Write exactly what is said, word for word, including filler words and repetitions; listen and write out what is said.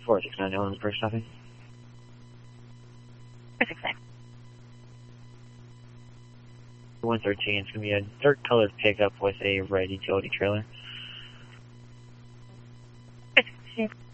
four six nine Ellen for stopping. four six nine. one thirteen, it's going to be a dark colored pickup with a red utility trailer. four six nine.